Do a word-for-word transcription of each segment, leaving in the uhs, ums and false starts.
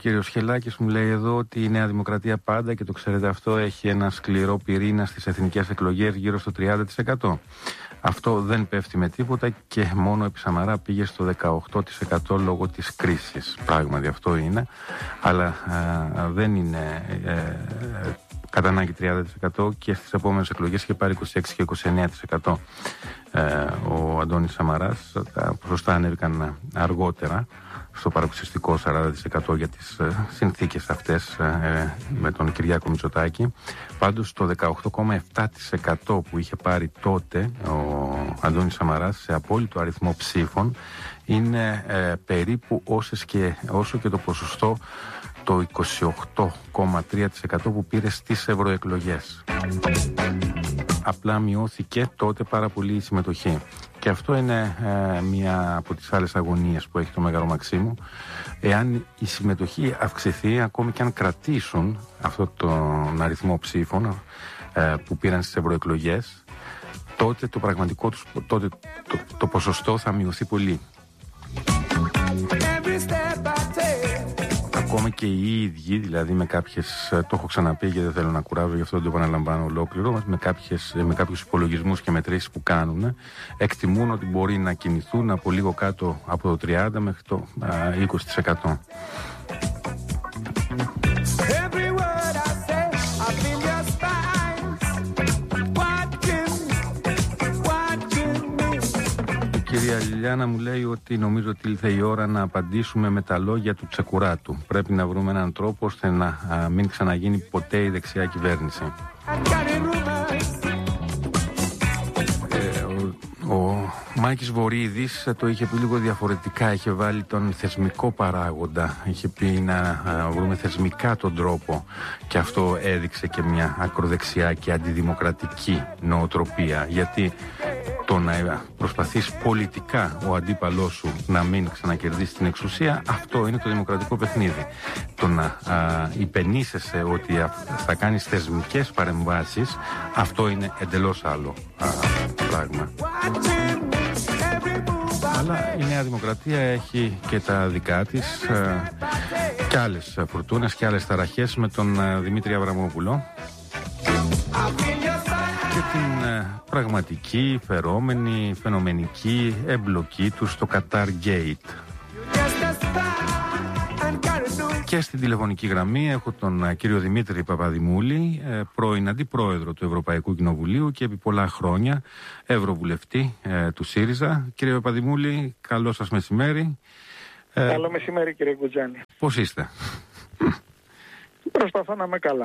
κύριος Χελάκης μου λέει εδώ ότι η Νέα Δημοκρατία πάντα, και το ξέρετε αυτό, έχει ένα σκληρό πυρήνα στις εθνικές εκλογές γύρω στο τριάντα τοις εκατό. Αυτό δεν πέφτει με τίποτα και μόνο επί Σαμαρά πήγε στο δεκαοκτώ τοις εκατό λόγω της κρίσης. Πράγματι αυτό είναι, αλλά α, δεν είναι ε, κατά ανάγκη τριάντα τοις εκατό, και στις επόμενες εκλογές είχε πάρει είκοσι έξι και είκοσι εννέα τοις εκατό ε, ο Αντώνης Σαμαράς. Τα ποσοστά ανέβηκαν αργότερα στο παραπλησιαστικό σαράντα τοις εκατό για τις ε, συνθήκες αυτές ε, με τον Κυριάκο Μητσοτάκη. Πάντως το δεκαοκτώ κόμμα επτά τοις εκατό που είχε πάρει τότε ο Αντώνης Σαμαράς σε απόλυτο αριθμό ψήφων είναι ε, περίπου όσες και, όσο και το ποσοστό το είκοσι οκτώ κόμμα τρία τοις εκατό που πήρε στις ευρωεκλογές. Απλά μειώθηκε τότε πάρα πολύ η συμμετοχή. Και αυτό είναι ε, μία από τις άλλες αγωνίες που έχει το Μέγαρο Μαξίμου. Εάν η συμμετοχή αυξηθεί, ακόμη και αν κρατήσουν αυτόν τον αριθμό ψήφων ε, που πήραν στις ευρωεκλογές, τότε το πραγματικό τους, τότε το, το ποσοστό θα μειωθεί πολύ. Ακόμα και οι ίδιοι, δηλαδή με κάποιες, το έχω ξαναπεί και δεν θέλω να κουράζω, γι' αυτό δεν το επαναλαμβάνω ολόκληρο, με, κάποιες, με κάποιους υπολογισμούς και μετρήσεις που κάνουν, εκτιμούν ότι μπορεί να κινηθούν από λίγο κάτω από το τριάντα μέχρι το α, είκοσι τοις εκατό. Η κυρία Λιλιάνα μου λέει ότι νομίζω ότι ήλθε η ώρα να απαντήσουμε με τα λόγια του Τσεκουράτου. Πρέπει να βρούμε έναν τρόπο ώστε να α, μην ξαναγίνει ποτέ η δεξιά κυβέρνηση. Ε, ο, ο Μάκης Βορίδης το είχε πει λίγο διαφορετικά. Είχε βάλει τον θεσμικό παράγοντα. Είχε πει να α, βρούμε θεσμικά τον τρόπο. Και αυτό έδειξε και μια ακροδεξιά και αντιδημοκρατική νοοτροπία. Γιατί το να προσπαθείς πολιτικά ο αντίπαλός σου να μην ξανακερδίσει την εξουσία, αυτό είναι το δημοκρατικό παιχνίδι. Το να α, υπενήσεσαι ότι α, θα κάνεις θεσμικές παρεμβάσεις, αυτό είναι εντελώς άλλο α, πράγμα. Αλλά η Νέα Δημοκρατία έχει και τα δικά της α, και άλλες φουρτούνες και άλλες ταραχές με τον α, Δημήτρη Αβραμόπουλο και την ε, πραγματική, φερόμενη, φαινομενική εμπλοκή του στο Qatar Gate. Και στην τηλεφωνική γραμμή έχω τον ε, κύριο Δημήτρη Παπαδημούλη, ε, πρώην αντιπρόεδρο του Ευρωπαϊκού Κοινοβουλίου και επί πολλά χρόνια ευρωβουλευτή ε, του ΣΥΡΙΖΑ. Κύριε Παπαδημούλη, καλό σας μεσημέρι. Ε, καλό μεσημέρι κύριε Κουτζάνη. Πώς είστε? Προσπαθώ να είμαι καλά.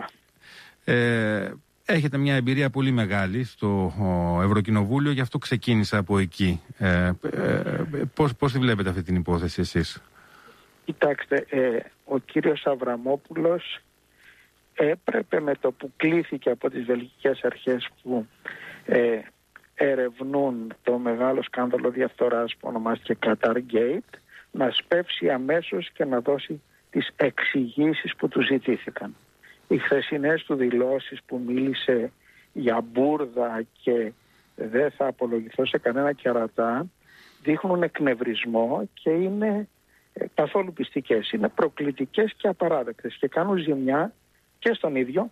Ε, Έχετε μια εμπειρία πολύ μεγάλη στο Ευρωκοινοβούλιο, γι' αυτό ξεκίνησα από εκεί. Ε, ε, πώς, πώς τη βλέπετε αυτή την υπόθεση εσείς? Κοιτάξτε, ε, ο κύριος Αβραμόπουλος έπρεπε με το που κλήθηκε από τις βελγικές αρχές που ε, ερευνούν το μεγάλο σκάνδαλο διαφθοράς που ονομάστηκε Qatar Gate, να σπεύσει αμέσως και να δώσει τις εξηγήσεις που του ζητήθηκαν. Οι χθεσινές του δηλώσεις που μίλησε για μπούρδα και δεν θα απολογηθώ σε κανένα κερατά δείχνουν εκνευρισμό και είναι καθόλου πιστικές. Είναι προκλητικές και απαράδεκτες και κάνουν ζημιά και στον ίδιο,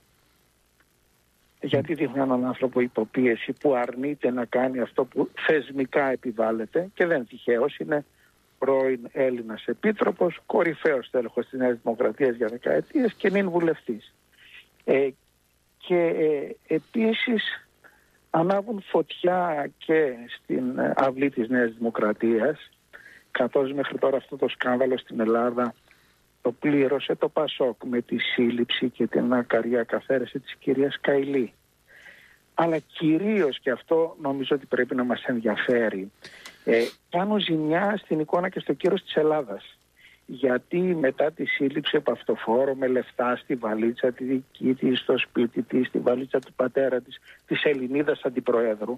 γιατί δείχνουν έναν άνθρωπο υποπίεση που αρνείται να κάνει αυτό που θεσμικά επιβάλλεται και δεν τυχαίως, είναι πρώην Έλληνας επίτροπος, κορυφαίος τέλεχος της Νέας Δημοκρατίας για δεκαετίες και νυν βουλευτής. Ε, και ε, επίσης ανάβουν φωτιά και στην αυλή της Νέας Δημοκρατίας, καθώς μέχρι τώρα αυτό το σκάνδαλο στην Ελλάδα το πλήρωσε το Πασόκ με τη σύλληψη και την ακαριά καθαίρεση της κυρίας Καηλή. Αλλά κυρίως, και αυτό νομίζω ότι πρέπει να μας ενδιαφέρει, ε, κάνουν ζημιά στην εικόνα και στο κύρος της Ελλάδας. Γιατί μετά τη σύλληψη από αυτοφόρο με λεφτά στη βαλίτσα τη δική της, στο σπίτι της, στη βαλίτσα του πατέρα της, της Ελληνίδας αντιπροέδρου,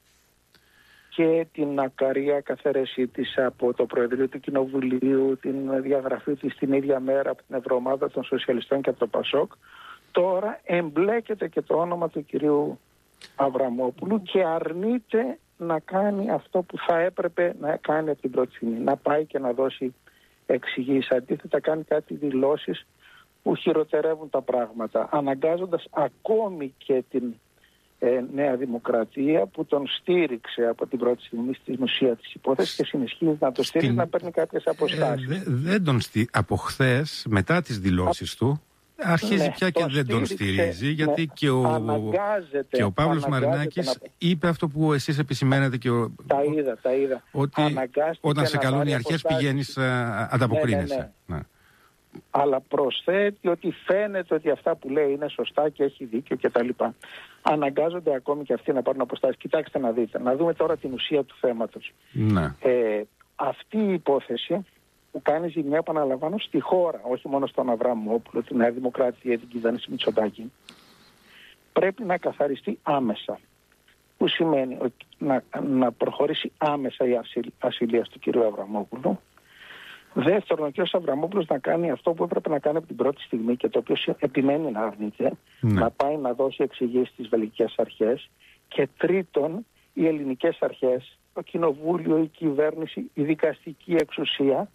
και την ακαρία καθαίρεσή της από το Προεδρείο του Κοινοβουλίου, την διαγραφή της την ίδια μέρα από την Ευρωομάδα των Σοσιαλιστών και από το Πασόκ, τώρα εμπλέκεται και το όνομα του κυρίου Αβραμόπουλου και αρνείται να κάνει αυτό που θα έπρεπε να κάνει από την πρώτη στιγμή, να πάει και να δώσει εξηγήσει. Αντίθετα κάνει κάτι δηλώσεις που χειροτερεύουν τα πράγματα, αναγκάζοντας ακόμη και την ε, Νέα Δημοκρατία που τον στήριξε από την πρώτη στιγμή στην ουσία της υπόθεσης και συνεχίζει να το στήριξει, Στην... να παίρνει κάποιες αποστάσεις. Ε, δε, δεν τον στή... Από χθες, μετά τις δηλώσεις Α... του, αρχίζει ναι, πια και δεν τον στηρίζει, γιατί ναι, και ο, και ο Παύλος Μαρινάκης να... είπε αυτό που εσείς επισημαίνετε και ο... Τα είδα, τα είδα. Ότι όταν σε καλούν οι αρχές πηγαίνεις, ανταποκρίνεσαι. Ναι, ναι, ναι. Ναι. Αλλά προσθέτει ότι φαίνεται ότι αυτά που λέει είναι σωστά και έχει δίκιο κτλ. Αναγκάζονται ακόμη και αυτοί να πάρουν αποστάσεις. Κοιτάξτε να δείτε, να δούμε τώρα την ουσία του θέματος. Ναι. Ε, αυτή η υπόθεση που κάνει ζημιά, επαναλαμβάνω, στη χώρα, όχι μόνο στον Αβραμόπουλο, την Νέα Δημοκρατία, την κυβέρνηση Μητσοτάκη, πρέπει να καθαριστεί άμεσα. Που σημαίνει ότι να, να προχωρήσει άμεσα η ασυλία του κ. Αβραμόπουλου. Δεύτερον, ο κ. Αβραμόπουλος να κάνει αυτό που έπρεπε να κάνει από την πρώτη στιγμή και το οποίο επιμένει να αρνείται, ναι. να πάει να δώσει εξηγήσεις στις βελγικές αρχές. Και τρίτον, οι ελληνικές αρχές, το κοινοβούλιο, η κυβέρνηση, η δικαστική εξουσία,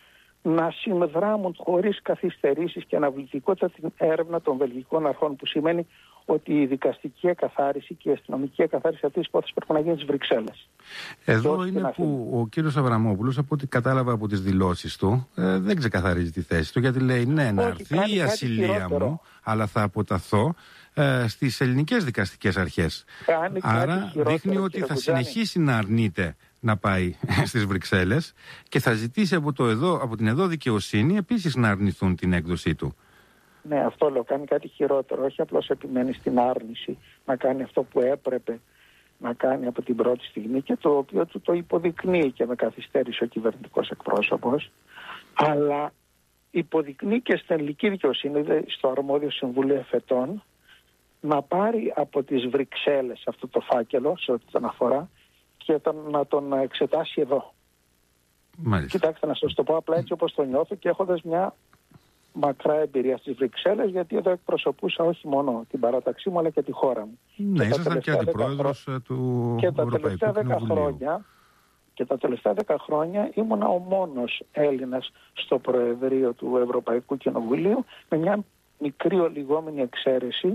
να συνδράμουν χωρίς καθυστερήσεις και αναβλητικότητα την έρευνα των βελγικών αρχών, που σημαίνει ότι η δικαστική εκαθάριση και η αστυνομική εκαθάριση αυτής της υπόθεσης πρέπει να γίνει στις Βρυξέλλες. Εδώ είναι που ο κύριος Αβραμόπουλος, από ό,τι κατάλαβα από τις δηλώσεις του, ε, δεν ξεκαθαρίζει τη θέση του, γιατί λέει ναι, να έρθει η ασυλία μου, αλλά θα αποταθώ ε, στις ελληνικές δικαστικές αρχές. Άρα δείχνει ότι θα συνεχίσει να αρνείται να πάει στις Βρυξέλλες και θα ζητήσει από, το εδώ, από την εδώ δικαιοσύνη επίσης να αρνηθούν την έκδοσή του. Ναι, αυτό λέω, κάνει κάτι χειρότερο, όχι απλώς επιμένει στην άρνηση, να κάνει αυτό που έπρεπε να κάνει από την πρώτη στιγμή και το οποίο του το υποδεικνύει και με καθυστέρησε ο κυβερνητικός εκπρόσωπος, αλλά υποδεικνύει και στην ελληνική δικαιοσύνη, στο αρμόδιο Συμβούλιο Εφετών, να πάρει από τις Βρυξέλλες αυτό το φάκελο, σε ό,τι τον αφορά, και τον, να τον εξετάσει εδώ. Μάλιστα. Κοιτάξτε, να σας το πω απλά έτσι όπως το νιώθω και έχοντας μια μακρά εμπειρία στις Βρυξέλλες, γιατί εδώ εκπροσωπούσα όχι μόνο την παράταξή μου αλλά και τη χώρα μου. Ναι, ήσασταν και αντιπρόεδρος του και τα Ευρωπαϊκού τελευταία δέκα χρόνια Και τα τελευταία δέκα χρόνια ήμουνα ο μόνος Έλληνας στο Προεδρείο του Ευρωπαϊκού Κοινοβουλίου, με μια μικρή ολιγόμενη εξαίρεση,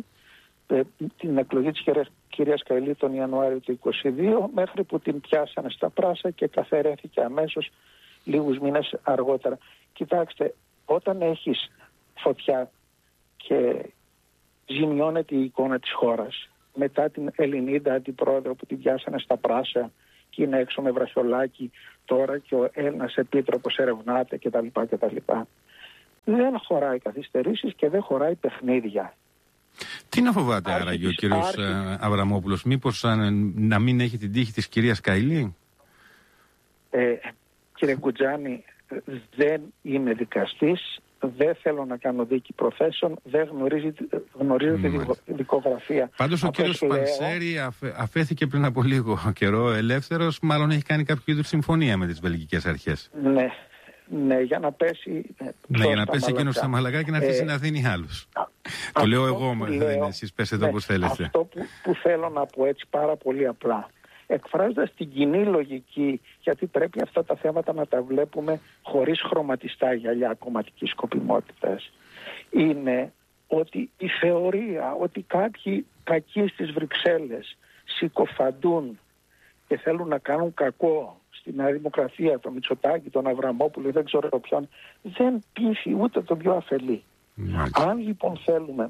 την εκλογή της κυρίας Καηλή τον Ιανουάριο του είκοσι δύο, μέχρι που την πιάσανε στα πράσα και καθαιρέθηκε αμέσως λίγους μήνες αργότερα. Κοιτάξτε, όταν έχεις φωτιά και ζημιώνεται η εικόνα της χώρας, μετά την Ελληνίδα αντιπρόεδρο που την πιάσανε στα πράσα και είναι έξω με βραχιολάκι τώρα και ο Έλληνας επίτροπος ερευνάται κτλ. κτλ. Δεν χωράει καθυστερήσεις και δεν χωράει παιχνίδια. Τι να φοβάται άραγε ο κύριος άρχης... Αβραμόπουλος, μήπως να μην έχει την τύχη της κυρίας Καηλή? Ε, κύριε Κουτζάνη, δεν είμαι δικαστής, δεν θέλω να κάνω δίκη προθέσεων, δεν γνωρίζει, γνωρίζω τη δικο, δικογραφία. Πάντως ο κύριος Πανσέρη αφ, αφέθηκε πριν από λίγο καιρό ελεύθερος, μάλλον έχει κάνει κάποιο είδους συμφωνία με τις βελγικές αρχές. Ναι, ναι, για να πέσει... Ναι, για να πέσει εκείνος στα μαλακά και να αρχίσει ε, να δίνει άλλους. Το λέω εγώ, δεν είναι εσείς, πέστε το όπως θέλετε. Αυτό που, που θέλω να πω έτσι πάρα πολύ απλά, εκφράζοντας την κοινή λογική, γιατί πρέπει αυτά τα θέματα να τα βλέπουμε χωρίς χρωματιστά γυαλιά κομματικής σκοπιμότητας, είναι ότι η θεωρία ότι κάποιοι κακοί στις Βρυξέλλες συκοφαντούν και θέλουν να κάνουν κακό στη Νέα Δημοκρατία, τον Μητσοτάκη, τον Αβραμόπουλο, δεν ξέρω ποιον, δεν πείθει ούτε τον πιο αφελή. Μάλιστα. Αν λοιπόν θέλουμε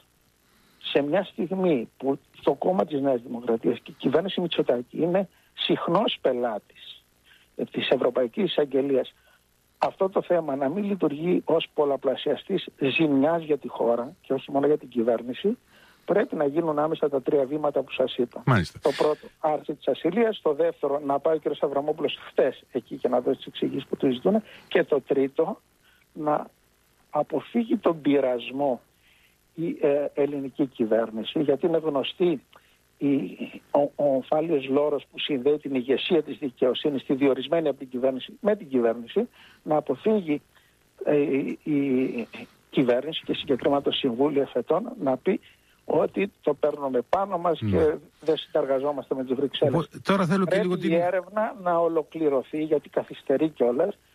σε μια στιγμή που το κόμμα της Νέας Δημοκρατίας και η κυβέρνηση Μητσοτάκη είναι συχνός πελάτης της Ευρωπαϊκής Εισαγγελίας, αυτό το θέμα να μην λειτουργεί ως πολλαπλασιαστής ζημιάς για τη χώρα και όχι μόνο για την κυβέρνηση, πρέπει να γίνουν άμεσα τα τρία βήματα που σας είπα. Μάλιστα. Το πρώτο, άρση της ασυλίας. Το δεύτερο, να πάει ο κ. Αβραμόπουλος χτες εκεί και να δώσει τις εξηγήσεις που του ζητούν. Και το τρίτο, να αποφύγει τον πειρασμό η ε, ελληνική κυβέρνηση, γιατί είναι γνωστή η, ο, ο ομφάλιος λόρος που συνδέει την ηγεσία της δικαιοσύνης, τη διορισμένη από την κυβέρνηση με την κυβέρνηση, να αποφύγει ε, η, η κυβέρνηση και συγκεκριμένα το Συμβούλιο Εφετών να πει ότι το παίρνουμε πάνω μας mm. και δεν συνεργαζόμαστε με τις Βρυξέλλες. Τώρα θέλω και Πρέπει λίγο η έρευνα να ολοκληρωθεί, γιατί καθυστερεί κιόλας,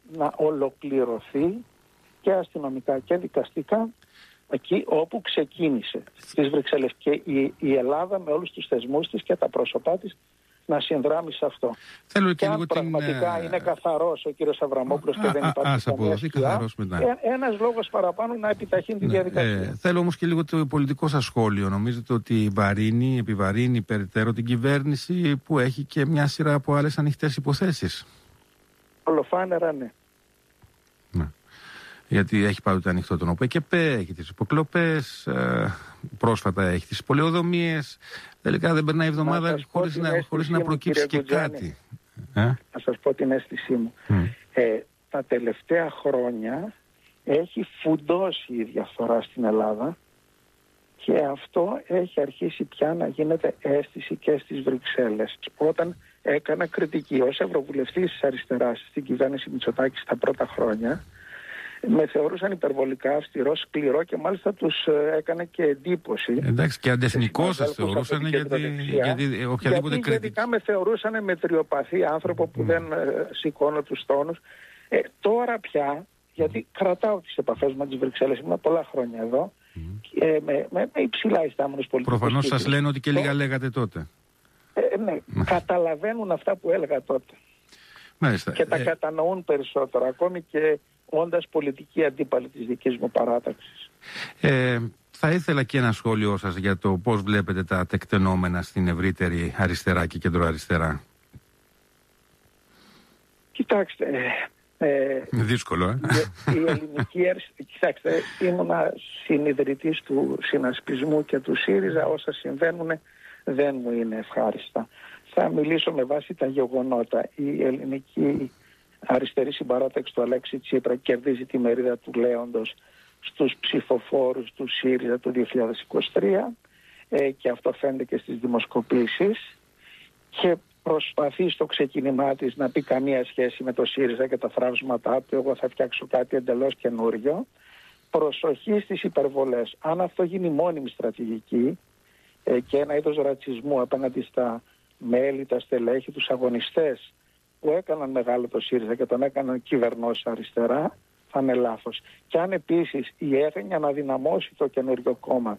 να ολοκληρωθεί και αστυνομικά και δικαστικά εκεί όπου ξεκίνησε, στις Βρυξέλλες, και η, η Ελλάδα με όλους τους θεσμούς της και τα πρόσωπά της να συνδράμει σε αυτό. Θέλω και, και αν πραγματικά την... είναι καθαρός ο κύριος Αβραμόπουλος και α, δεν υπάρχει καμία σκιά, ε, ένας λόγος παραπάνω να επιταχύνει τη διαδικασία. Ε, θέλω όμως και λίγο το πολιτικό σας σχόλιο. Νομίζετε ότι βαρύνει, επιβαρύνει περαιτέρω την κυβέρνηση που έχει και μια σειρά από άλλες ανοιχτές υποθέσεις? Ολοφάνερα ναι. Ναι. Γιατί έχει πάντοτε ανοιχτό τον ΟΠΕΚΕΠΕ, έχει τις υποκλοπές, ε, πρόσφατα έχει τις πολεοδομίες. Τελικά δεν περνάει εβδομάδα χωρίς να, χωρίς να προκύψει και κάτι. Ε? Να σας πω την αίσθησή μου. Mm. Ε, τα τελευταία χρόνια έχει φουντώσει η διαφθορά στην Ελλάδα και αυτό έχει αρχίσει πια να γίνεται αίσθηση και στις Βρυξέλλες. Όταν έκανα κριτική ως ευρωβουλευτής της αριστεράς στην κυβέρνηση Μητσοτάκη στα πρώτα χρόνια, με θεωρούσαν υπερβολικά αυστηρό, σκληρό και μάλιστα τους έκανε και εντύπωση. Εντάξει, και αντεθνικό σας θεωρούσαν, γιατί, γιατί οποιαδήποτε γιατί γενικά με θεωρούσαν μετριοπαθή άνθρωπο που mm. δεν ε, σηκώνω τους τόνους. Ε, τώρα πια, γιατί κρατάω τις επαφές με τις Βρυξέλλες, ήμουν πολλά χρόνια εδώ, mm. και με, με, με υψηλά ιστάμενους πολιτικούς. Προφανώς σας λένε ότι και λίγα λέγατε τότε. Ε, ναι, καταλαβαίνουν αυτά που έλεγα τότε. Μάλιστα. Και τα ε... κατανοούν περισσότερο, ακόμη και όντας πολιτική αντίπαλη της δικής μου παράταξης. Ε, θα ήθελα και ένα σχόλιο σας για το πώς βλέπετε τα τεκτενόμενα στην ευρύτερη αριστερά και κεντροαριστερά. Κοιτάξτε... Ε, δύσκολο, ε. Η, η ελληνική αριστερά... Κοιτάξτε, ήμουνα συνειδητής του συνασπισμού και του ΣΥΡΙΖΑ. Όσα συμβαίνουν δεν μου είναι ευχάριστα. Θα μιλήσω με βάση τα γεγονότα. Η ελληνική αριστερή συμπαράταξη του Αλέξη Τσίπρα κερδίζει τη μερίδα του λέοντος στους ψηφοφόρους του ΣΥΡΙΖΑ το δύο χιλιάδες είκοσι τρία ε, και αυτό φαίνεται και στις δημοσκοπήσεις, και προσπαθεί στο ξεκίνημά της να πει καμία σχέση με το ΣΥΡΙΖΑ και τα φράσματά του, εγώ θα φτιάξω κάτι εντελώς καινούριο. Προσοχή στις υπερβολές. Αν αυτό γίνει μόνιμη στρατηγική ε, και ένα είδος ρατσισμού απέναντι στα μέλη, τα στελέχη, τους αγωνιστές που έκαναν μεγάλο το ΣΥΡΙΖΑ και τον έκαναν κυβερνός αριστερά, θα είναι λάθος. Και αν επίσης η έρευνα να δυναμώσει το καινούριο κόμμα,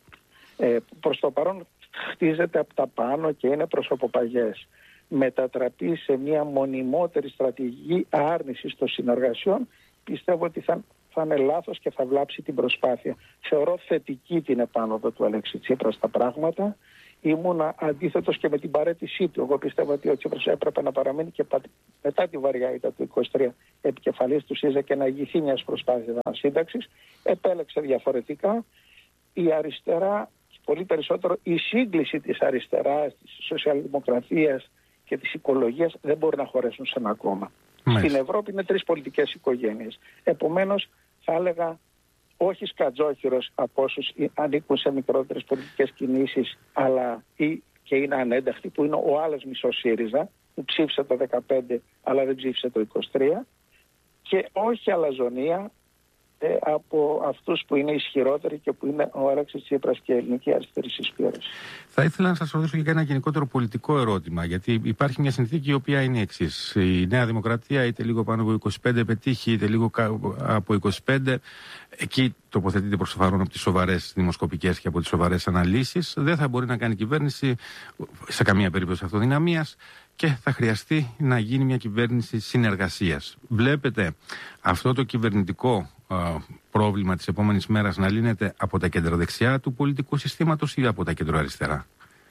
ε, προς το παρόν χτίζεται από τα πάνω και είναι προσωποπαγές, μετατραπεί σε μια μονιμότερη στρατηγική άρνησης των συνεργασιών, πιστεύω ότι θα, θα είναι λάθος και θα βλάψει την προσπάθεια. Θεωρώ θετική την επάνωδο του Αλέξη Τσίπρα στα πράγματα. Ήμουνα αντίθετος και με την παραίτησή του. Εγώ πιστεύω ότι ο Τσίπρας έπρεπε να παραμείνει και μετά τη βαριά ήττα του είκοσι τρία επικεφαλής του ΣΥΡΙΖΑ και να ηγηθεί μιας προσπάθειας ανασύνταξης. Επέλεξε διαφορετικά. Η αριστερά, πολύ περισσότερο η σύγκληση της αριστεράς, της σοσιαλδημοκρατίας και της οικολογίας δεν μπορεί να χωρέσουν σε ένα κόμμα. Στην Ευρώπη είναι τρεις πολιτικές οικογένειες. Επομένως θα έλεγα όχι σκατζόχυρος από όσους ανήκουν σε μικρότερες πολιτικές κινήσεις, αλλά ή και είναι ανένταχτοι, που είναι ο άλλος μισός ΣΥΡΙΖΑ, που ψήφισε το δεκαπέντε αλλά δεν ψήφισε το είκοσι τρία, και όχι αλαζονία ε, από αυτούς που είναι ισχυρότεροι και που είναι ο Αλέξης Τσίπρας και η ελληνική αριστερή συσπήρωση. Θα ήθελα να σας ρωτήσω και ένα γενικότερο πολιτικό ερώτημα, γιατί υπάρχει μια συνθήκη η οποία είναι η εξής. Η Νέα Δημοκρατία είτε λίγο πάνω από είκοσι πέντε πετύχει, είτε λίγο από είκοσι πέντε. Εκεί τοποθετείται προς το παρόν από τις σοβαρές δημοσκοπικές και από τις σοβαρές αναλύσεις. Δεν θα μπορεί να κάνει κυβέρνηση σε καμία περίπτωση αυτοδυναμίας και θα χρειαστεί να γίνει μια κυβέρνηση συνεργασίας. Βλέπετε αυτό το κυβερνητικό α, πρόβλημα της επόμενης μέρας να λύνεται από τα κεντροδεξιά του πολιτικού συστήματος ή από τα κεντροαριστερά?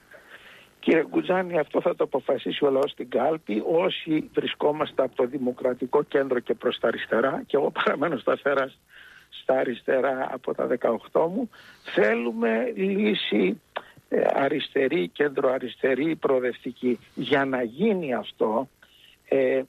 Κύριε Γκουτζάνη, αυτό θα το αποφασίσει ο λαός στην κάλπη. Όσοι βρισκόμαστε από το δημοκρατικό κέντρο και προς τα αριστερά, και εγώ παραμένω σταθερά στα αριστερά από τα δεκαοκτώ μου, θέλουμε λύση ε, αριστερή, κέντρο-αριστερή, προοδευτική. Για να γίνει αυτό, ε,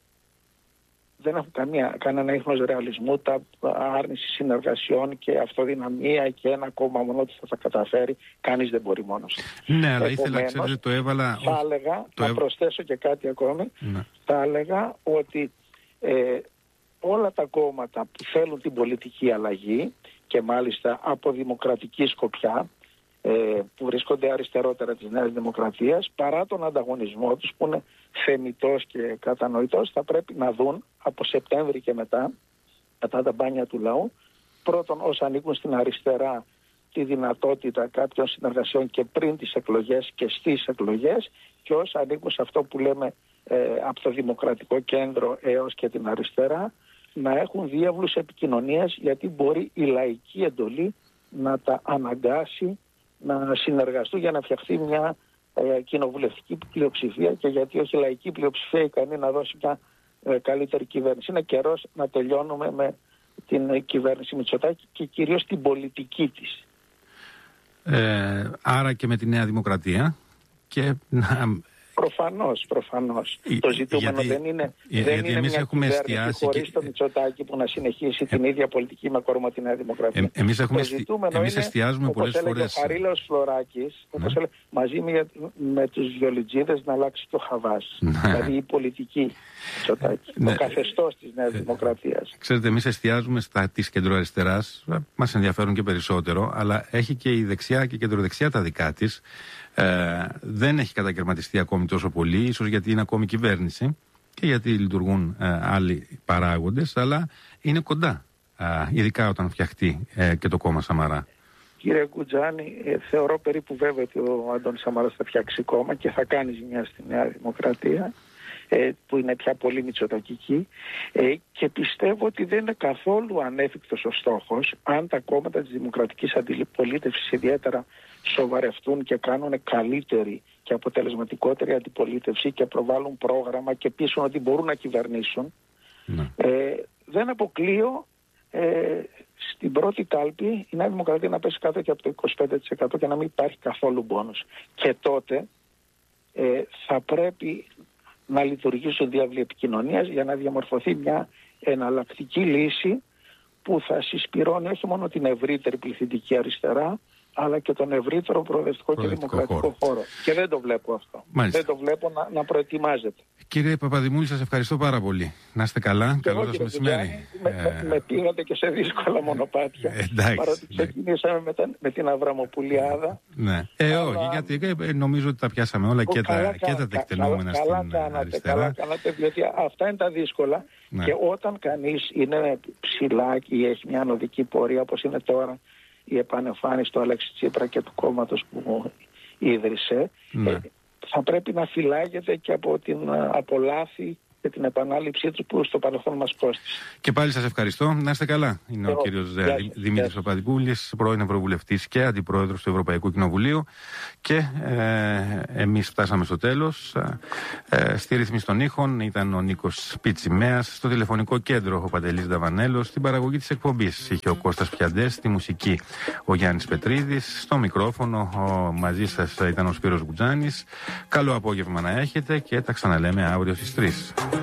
δεν έχουν καμία, κανένα ίχνος ρεαλισμού, τα άρνηση συνεργασιών και αυτοδυναμία και ένα κόμμα μόνο ότι θα τα καταφέρει. Κανείς δεν μπορεί μόνος. Ναι, αλλά ήθελα, ξέρετε, το έβαλα... Θα έλεγα, το να έβ... προσθέσω και κάτι ακόμη, ναι. Θα έλεγα ότι ε, όλα τα κόμματα που θέλουν την πολιτική αλλαγή και μάλιστα από δημοκρατική σκοπιά, ε, που βρίσκονται αριστερότερα της Νέας Δημοκρατίας, παρά τον ανταγωνισμό τους που είναι θεμιτός και κατανοητός, θα πρέπει να δουν από Σεπτέμβρη και μετά, μετά τα μπάνια του λαού, πρώτον όσοι ανήκουν στην αριστερά, τη δυνατότητα κάποιων συνεργασιών και πριν τις εκλογές και στις εκλογές, και όσοι ανήκουν σε αυτό που λέμε ε, από το Δημοκρατικό Κέντρο έως και την αριστερά, να έχουν διάβλους επικοινωνίας, γιατί μπορεί η λαϊκή εντολή να τα αναγκάσει να συνεργαστούν για να φτιαχτεί μια ε, κοινοβουλευτική πλειοψηφία, και γιατί όχι λαϊκή πλειοψηφία ικανή να δώσει μια ε, καλύτερη κυβέρνηση. Είναι καιρός να τελειώνουμε με την ε, κυβέρνηση Μητσοτάκη και κυρίως την πολιτική της. Ε, άρα και με τη Νέα Δημοκρατία και να... Προφανώς, προφανώς. Η, το ζητούμενο γιατί, δεν είναι, για, δεν γιατί είναι μια κυβέρνηση χωρίς και... το Μητσοτάκη που να συνεχίσει ε, την ίδια πολιτική με κορμό τη Νέα Δημοκρατία. Ε, εμείς έχουμε το ζητούμενο εμείς είναι, εστιάζουμε πολλές φορές... όπως έλεγε ο Χαρίλαος Φλωράκης, ναι. όπως έλεγε, μαζί με, με τους βιολιτζίδες να αλλάξει το χαβάς. Ναι. Δηλαδή η πολιτική Μητσοτάκη, ναι. το καθεστώς της Νέας ε, Δημοκρατίας. Ξέρετε, εμείς εστιάζουμε στα της κεντροαριστεράς, μας ενδιαφέρουν και περισσότερο, αλλά έχει και η δεξιά και η κεντροδεξιά τα δικά της. Ε, δεν έχει κατακαιρματιστεί ακόμη τόσο πολύ, ίσως γιατί είναι ακόμη κυβέρνηση και γιατί λειτουργούν ε, άλλοι παράγοντες, αλλά είναι κοντά, ε, ειδικά όταν φτιαχτεί ε, και το κόμμα Σαμαρά. Κύριε Κουτζάνη, ε, θεωρώ περίπου βέβαια ότι ο Αντώνης Σαμαράς θα φτιάξει κόμμα και θα κάνει ζημιά στη Νέα Δημοκρατία, ε, που είναι πια πολύ μητσοτακική, ε, και πιστεύω ότι δεν είναι καθόλου ανέφικτος ο στόχος, αν τα κόμματα της δημοκρατικής αντιπολίτευσης ιδιαίτερα σοβαρευτούν και κάνουν καλύτερη και αποτελεσματικότερη αντιπολίτευση και προβάλλουν πρόγραμμα και πείσουν ότι μπορούν να κυβερνήσουν. Ναι. Ε, δεν αποκλείω ε, στην πρώτη κάλπη η Νέα Δημοκρατία να πέσει κάτω και από το είκοσι πέντε τοις εκατό και να μην υπάρχει καθόλου μπόνους. Και τότε ε, θα πρέπει να λειτουργήσουν διάβλοι επικοινωνίας για να διαμορφωθεί μια εναλλακτική λύση που θα συσπυρώνει όχι μόνο την ευρύτερη πληθυντική αριστερά, αλλά και τον ευρύτερο προοδευτικό και δημοκρατικό χώρο. χώρο. Και δεν το βλέπω αυτό. Μάλιστα. Δεν το βλέπω να, να προετοιμάζεται. Κύριε Παπαδημούλη, σας ευχαριστώ πάρα πολύ. Να είστε καλά. Καλό σας μεσημέρι. Με, ε... με πήγατε και σε δύσκολα μονοπάτια. Ε, εντάξει, παρότι ξεκινήσαμε με, τα, με την Αβραμοπουλιάδα. Ναι. Ε, αλλά... όχι, γιατί ε, νομίζω ότι τα πιάσαμε όλα και, καλά, τα, και τα τεκτενόμενα καλά, στην καλά κάνατε, αριστερά. Καλά κάνατε, διότι αυτά είναι τα δύσκολα. Ναι. Και όταν κανείς είναι ψηλά και έχει μια ανωδική πορεία, όπως είναι τώρα η επανεμφάνιση του Αλέξη Τσίπρα και του κόμματος που ίδρυσε, ναι. ε, θα πρέπει να φυλάγεται και από την από λάθη και την επανάληψή του που στο παρελθόν μας κόστησε. Και πάλι σας ευχαριστώ. Να είστε καλά. Είναι Εγώ, ο κύριος Δημήτρης Παπαδημούλης, πρώην Ευρωβουλευτής και Αντιπρόεδρος του Ευρωπαϊκού Κοινοβουλίου. Και ε, εμείς φτάσαμε στο τέλος. Ε, στη ρύθμιση των ήχων ήταν ο Νίκος Πιτσιμέας, στο τηλεφωνικό κέντρο ο Παντελής Δαβανέλος, στην παραγωγή της εκπομπής είχε ο Κώστας Πιαντές, στη μουσική ο Γιάννης Πετρίδης, στο μικρόφωνο ο, μαζί σας ήταν ο Σπύρος Γκουτζάνης. Καλό απόγευμα να έχετε και τα ξαναλέμε αύριο στις τρεις.